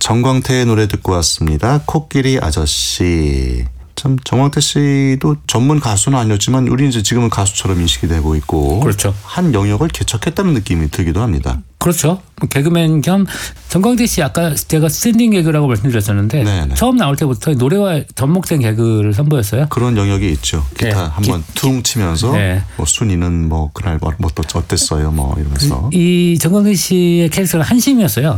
정광태의 노래 듣고 왔습니다. 코끼리 아저씨. 참 정광태 씨도 전문 가수는 아니었지만 우리 이제 지금은 가수처럼 인식이 되고 있고, 그렇죠. 한 영역을 개척했다는 느낌이 들기도 합니다. 그렇죠. 개그맨 겸 정광태 씨 아까 제가 스탠딩 개그라고 말씀드렸었는데 네네. 처음 나올 때부터 노래와 접목된 개그를 선보였어요. 그런 영역이 있죠. 기타 네. 한번 퉁 치면서 네. 뭐 순이는 뭐 그날 뭐 어땠어요 뭐 이러면서. 이 정광태 씨의 캐릭터는 한심이었어요.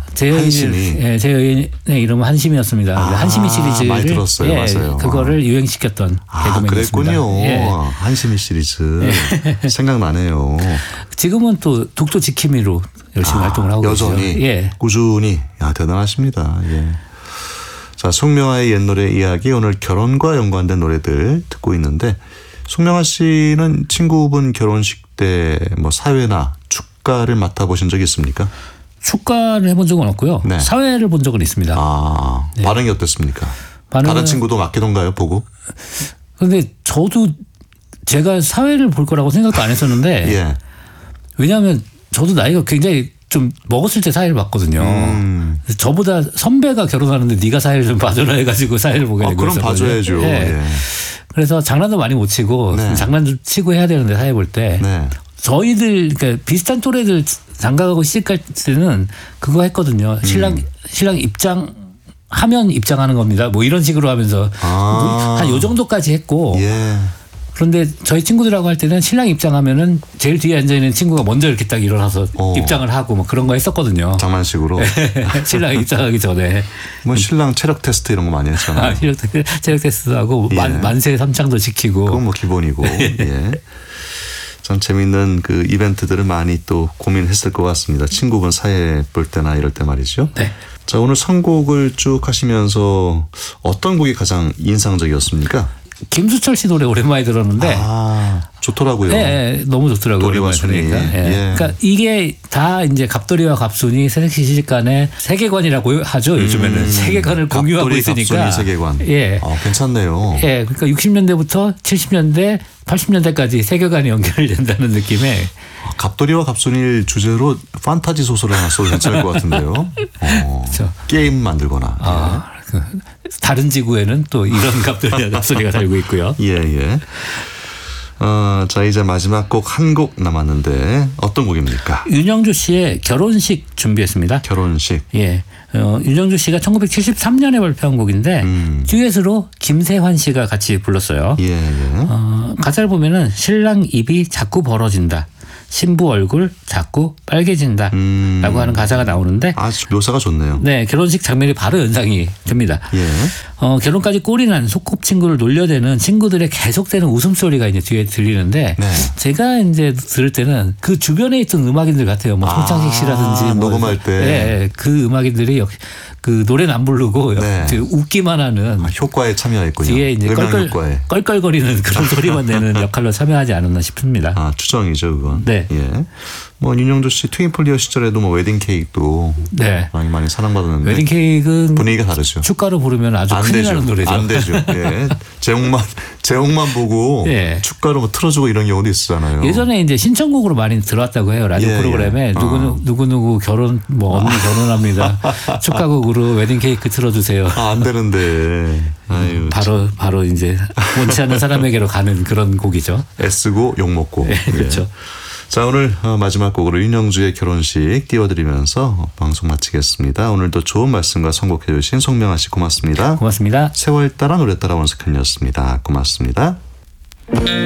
한심이. 예, 제 여인의 이름은 한심이었습니다. 한심이 시리즈를 많이 들었어요. 맞아요. 그거를 유행시켰던 개그맨이었습니다. 그랬군요. 예. 한심이 시리즈 생각나네요. 지금은 또 독도 지킴이로 열심히 활동을 하고 여전히 계세요. 예. 꾸준히. 대단하십니다. 예. 자, 송명아의 옛 노래 이야기, 오늘 결혼과 연관된 노래들 듣고 있는데, 송명아 씨는 친구분 결혼식 때 뭐 사회나 축가를 맡아보신 적이 있습니까? 축가를 해본 적은 없고요. 네. 사회를 본 적은 있습니다. 네. 반응이 어땠습니까? 다른 친구도 맡기던가요, 보고? 그런데 저도 제가 사회를 볼 거라고 생각도 안 했었는데 예. 왜냐하면 저도 나이가 굉장히 좀 먹었을 때 사회를 봤거든요. 저보다 선배가 결혼하는데 네가 사회를 좀 봐줘라 해가지고 사회를 보게 되고 그럼 봐줘야죠. 예. 예. 그래서 장난도 많이 못 치고 네. 장난 좀 치고 해야 되는데 사회 볼 때 저희들 그러니까 비슷한 또래들 장가가고 시집갈 때는 그거 했거든요. 신랑 입장하면 입장하는 겁니다. 뭐 이런 식으로 하면서 한 요 정도까지 했고. 예. 그런데 저희 친구들하고 할 때는 신랑 입장하면은 제일 뒤에 앉아 있는 친구가 먼저 이렇게 딱 일어나서 입장을 하고 뭐 그런 거 했었거든요. 장난식으로. 신랑 입장하기 전에. 뭐 신랑 체력 테스트 이런 거 많이 했잖아요. 체력 테스트도 하고 만세 삼창도 지키고. 그건 뭐 기본이고. 예. 참 재미있는 그 이벤트들을 많이 또 고민했을 것 같습니다. 친구분 사회 볼 때나 이럴 때 말이죠. 네. 자, 오늘 선곡을 쭉 하시면서 어떤 곡이 가장 인상적이었습니까? 김수철 씨 노래 오랜만에 들었는데 좋더라고요. 네, 너무 좋더라고요. 도리와 순이. 예. 그러니까 이게 다 이제 갑돌이와 갑순이 새색시 시집간의 세계관이라고 하죠. 요즘에는 세계관을 공유하고 있으니까. 갑순이 세계관. 예. 괜찮네요. 예. 그러니까 60년대부터 70년대, 80년대까지 세계관이 연결된다는 느낌에. 갑돌이와 갑순이를 주제로 판타지 소설을 하나 써도 괜찮을 것 같은데요. 그렇죠. 게임 만들거나. 다른 지구에는 또 이런 갑돌이와 갑순이가 살고 있고요. 예. 자, 이제 마지막 곡 한 곡 남았는데 어떤 곡입니까? 윤영주 씨의 결혼식 준비했습니다. 결혼식. 예. 윤영주 씨가 1973년에 발표한 곡인데 듀엣으로 김세환 씨가 같이 불렀어요. 예. 가사를 보면은 신랑 입이 자꾸 벌어진다. 신부 얼굴 자꾸 빨개진다 라고 하는 가사가 나오는데 묘사가 좋네요. 네, 결혼식 장면이 바로 연상이 됩니다. 예. 결혼까지 꼴이 난 소꿉친구를 놀려대는 친구들의 계속되는 웃음소리가 이제 뒤에 들리는데 제가 이제 들을 때는 그 주변에 있던 음악인들 같아요. 뭐 송창식 씨라든지 녹음할 때. 네, 그 음악인들이 그 노래는 안 부르고 웃기만 하는 효과에 참여했군요. 뒤에 이제 껄껄거리는 그런 소리만 내는 역할로 참여하지 않았나 싶습니다. 추정이죠, 그건. 네. 예. 뭐 윤영주 씨 트윈폴리오 시절에도 뭐 웨딩 케이크도 많이 사랑받았는데 웨딩 케이크는 분위기가 다르죠. 축가로 부르면 아주 큰일 나는 노래죠. 안 되죠. 예. 제목만 보고 축가로 뭐 틀어주고 이런 경우도 있었잖아요. 예전에 이제 신청곡으로 많이 들어왔다고 해요. 라디오 프로그램에 누구 결혼 뭐 언니 결혼합니다. 축가곡으로 웨딩 케이크 틀어주세요. 안 되는데. 아유, 바로 이제 원치 않는 사람에게로 가는 그런 곡이죠. 애쓰고 욕 먹고. 네, 그렇죠. 자, 오늘 마지막 곡으로 윤영주의 결혼식 띄워드리면서 방송 마치겠습니다. 오늘도 좋은 말씀과 선곡해 주신 송명아 씨 고맙습니다. 고맙습니다. 세월 따라 노래 따라 원석현이었습니다. 고맙습니다.